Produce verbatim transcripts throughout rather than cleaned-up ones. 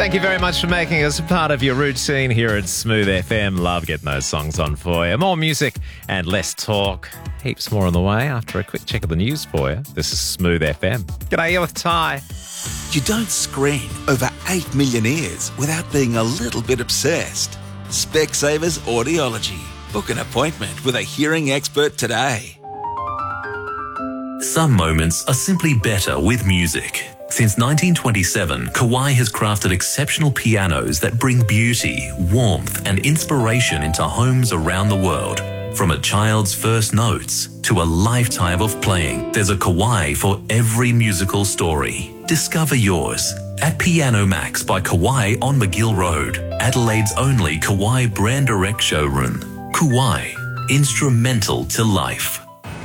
Thank you very much for making us a part of your routine here at Smooth F M. Love getting those songs on for you. More music and less talk. Heaps more on the way after a quick check of the news for you. This is Smooth F M. G'day, you're with Ty. You don't screen over eight million ears without being a little bit obsessed. Specsavers Audiology. Book an appointment with a hearing expert today. Some moments are simply better with music. Since nineteen twenty-seven, Kawai has crafted exceptional pianos that bring beauty, warmth and inspiration into homes around the world. From a child's first notes to a lifetime of playing, there's a Kawai for every musical story. Discover yours at Piano Max by Kawai on McGill Road, Adelaide's only Kawai brand direct showroom. Kawai, instrumental to life.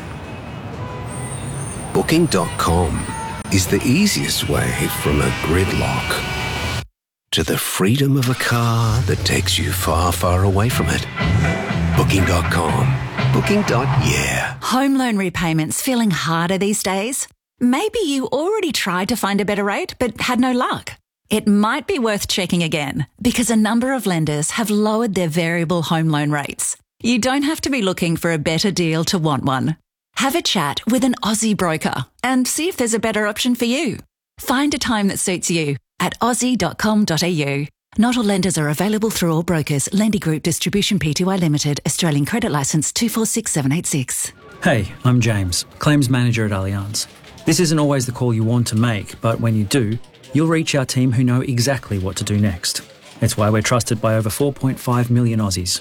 Booking dot com is the easiest way from a gridlock to the freedom of a car that takes you far, far away from it. Booking dot com. Booking. Yeah. Home loan repayments feeling harder these days? Maybe you already tried to find a better rate but had no luck. It might be worth checking again because a number of lenders have lowered their variable home loan rates. You don't have to be looking for a better deal to want one. Have a chat with an Aussie broker and see if there's a better option for you. Find a time that suits you at aussie dot com dot a u. Not all lenders are available through all brokers. Lendy Group Distribution Pty Limited, Australian Credit Licence two four six seven eight six. Hey, I'm James, Claims Manager at Allianz. This isn't always the call you want to make, but when you do, you'll reach our team who know exactly what to do next. It's why we're trusted by over four point five million Aussies.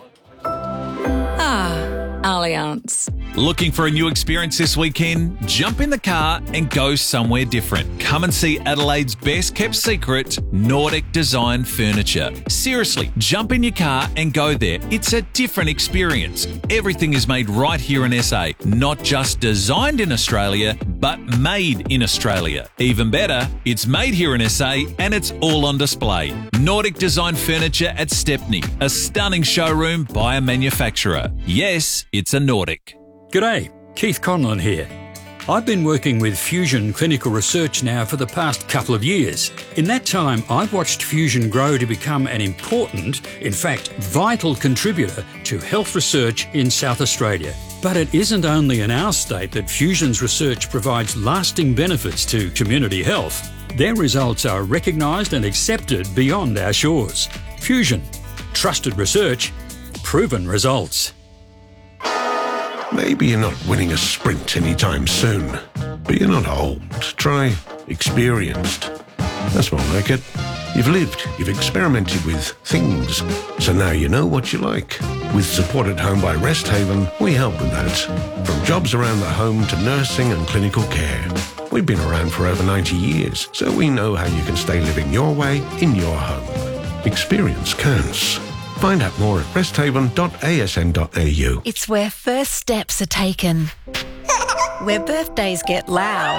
Ah, Allianz. Looking for a new experience this weekend? Jump in the car and go somewhere different. Come and see Adelaide's best kept secret, Nordic Design Furniture. Seriously, jump in your car and go there. It's a different experience. Everything is made right here in S A. Not just designed in Australia, but made in Australia. Even better, it's made here in S A and it's all on display. Nordic Design Furniture at Stepney, a stunning showroom by a manufacturer. Yes, it's a Nordic. G'day, Keith Conlon here. I've been working with Fusion Clinical Research now for the past couple of years. In that time, I've watched Fusion grow to become an important, in fact, vital contributor to health research in South Australia. But it isn't only in our state that Fusion's research provides lasting benefits to community health. Their results are recognised and accepted beyond our shores. Fusion. Trusted research. Proven results. Maybe you're not winning a sprint anytime soon, but you're not old. Try experienced. That's more like it. You've lived, you've experimented with things, so now you know what you like. With Support at Home by Rest Haven, we help with that. From jobs around the home to nursing and clinical care. We've been around for over ninety years, so we know how you can stay living your way in your home. Experience counts. Find out more at rest haven dot a s n dot a u. It's where first steps are taken, where birthdays get loud,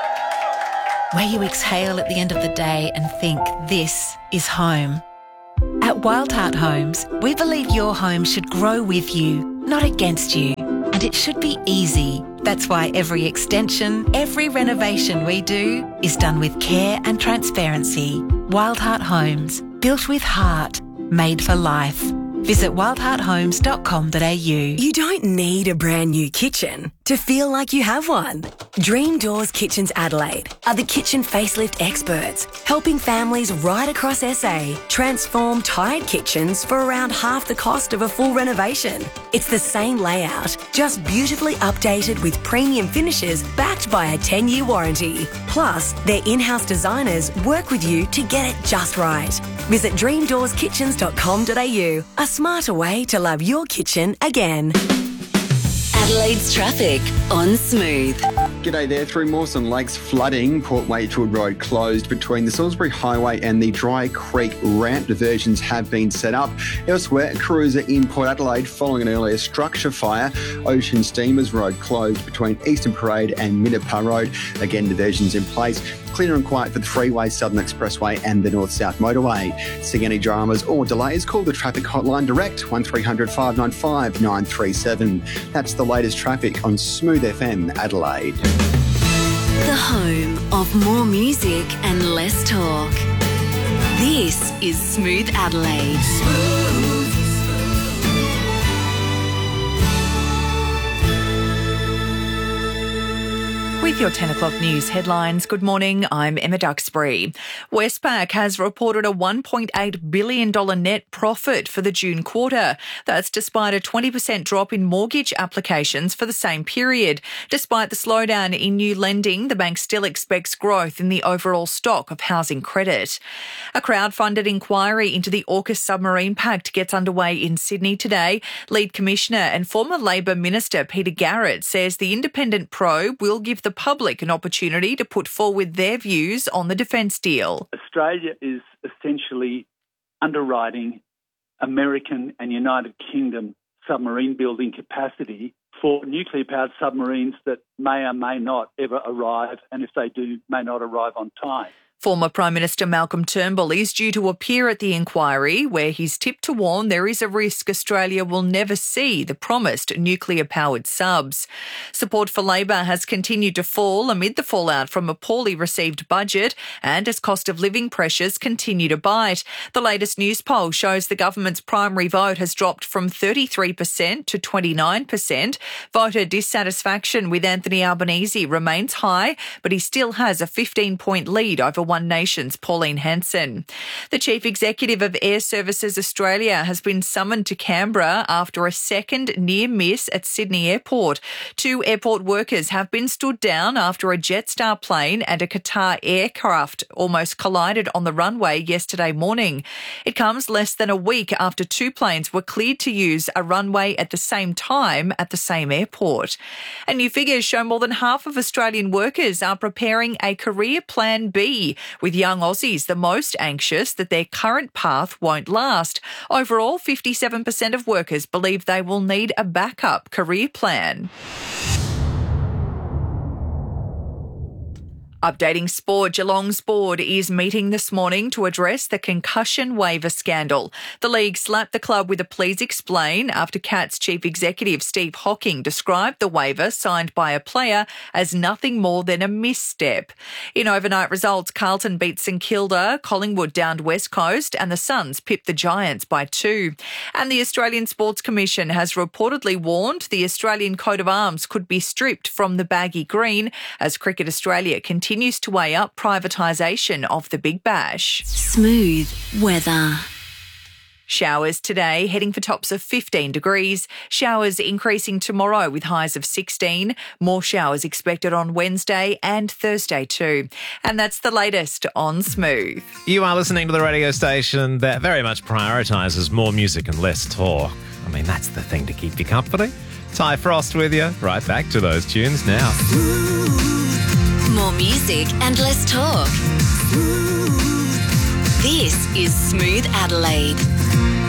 where you exhale at the end of the day and think this is home. At Wildheart Homes, we believe your home should grow with you, not against you, and it should be easy. That's why every extension, every renovation we do is done with care and transparency. Wildheart Homes, built with heart. Made for life. Visit wildheart homes dot com dot a u. You don't need a brand new kitchen to feel like you have one. Dream Doors Kitchens Adelaide are the kitchen facelift experts, helping families right across S A transform tired kitchens for around half the cost of a full renovation. It's the same layout, just beautifully updated with premium finishes backed by a ten-year warranty. Plus, their in-house designers work with you to get it just right. Visit dream doors kitchens dot com dot a u, a smarter way to love your kitchen again. Adelaide's traffic on Smooth. G'day there. Through Mawson Lakes flooding, Port Wakefield Road closed between the Salisbury Highway and the Dry Creek ramp. Diversions have been set up. Elsewhere, a cruiser in Port Adelaide following an earlier structure fire. Ocean Steamers Road closed between Eastern Parade and Middapah Road. Again, diversions in place. Clear and quiet for the Freeway, Southern Expressway and the North-South Motorway. See any dramas or delays, call the traffic hotline direct, one three hundred five nine five nine three seven. That's the latest traffic on Smooth F M Adelaide. The home of more music and less talk. This This is Smooth Adelaide. With your ten o'clock news headlines, good morning, I'm Emma Duxbury. Westpac has reported a one point eight billion dollars net profit for the June quarter. That's despite a twenty percent drop in mortgage applications for the same period. Despite the slowdown in new lending, the bank still expects growth in the overall stock of housing credit. A crowd-funded inquiry into the AUKUS submarine pact gets underway in Sydney today. Lead Commissioner and former Labor Minister Peter Garrett says the independent probe will give the public an opportunity to put forward their views on the defence deal. Australia is essentially underwriting American and United Kingdom submarine building capacity for nuclear-powered submarines that may or may not ever arrive, and if they do, may not arrive on time. Former Prime Minister Malcolm Turnbull is due to appear at the inquiry, where he's tipped to warn there is a risk Australia will never see the promised nuclear-powered subs. Support for Labor has continued to fall amid the fallout from a poorly received budget and as cost of living pressures continue to bite. The latest news poll shows the government's primary vote has dropped from thirty-three percent to twenty-nine percent. Voter dissatisfaction with Anthony Albanese remains high, but he still has a fifteen-point lead over One Nation's Pauline Hanson. The Chief Executive of Air Services Australia has been summoned to Canberra after a second near miss at Sydney Airport. Two airport workers have been stood down after a Jetstar plane and a Qatar aircraft almost collided on the runway yesterday morning. It comes less than a week after two planes were cleared to use a runway at the same time at the same airport. And new figures show more than half of Australian workers are preparing a career plan B, with young Aussies the most anxious that their current path won't last. Overall, fifty-seven percent of workers believe they will need a backup career plan. Updating sport, Geelong's board is meeting this morning to address the concussion waiver scandal. The league slapped the club with a please explain after Cats chief executive Steve Hocking described the waiver signed by a player as nothing more than a misstep. In overnight results, Carlton beat St Kilda, Collingwood downed West Coast and the Suns pipped the Giants by two. And the Australian Sports Commission has reportedly warned the Australian coat of arms could be stripped from the baggy green as Cricket Australia continues continues to weigh up privatisation of the Big Bash. Smooth weather. Showers today, heading for tops of fifteen degrees. Showers increasing tomorrow with highs of sixteen. More showers expected on Wednesday and Thursday too. And that's the latest on Smooth. You are listening to the radio station that very much prioritises more music and less talk. I mean, that's the thing to keep you company. Ty Frost with you. Right back to those tunes now. More music and less talk. This is Smooth Adelaide.